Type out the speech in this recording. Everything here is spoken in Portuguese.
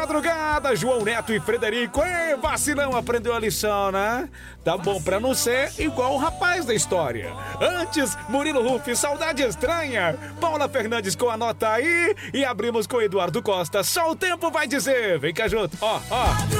madrugada, João Neto e Frederico. Ei, vacilão, aprendeu a lição, né? Tá bom pra não ser igual o rapaz da história. Antes, Murilo Ruff, Saudade Estranha. Paula Fernandes com a nota aí. E abrimos com Eduardo Costa. Só o tempo vai dizer. Vem cá junto, ó.